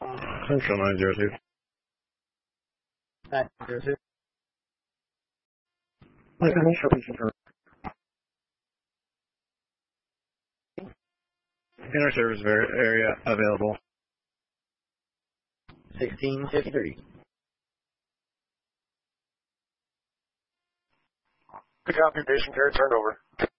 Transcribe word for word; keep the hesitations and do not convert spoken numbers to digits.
Central nine zero two. nine zero two. Like initial confirm. Inner service area available. sixteen fifty-three. Good copy, patient care turned over.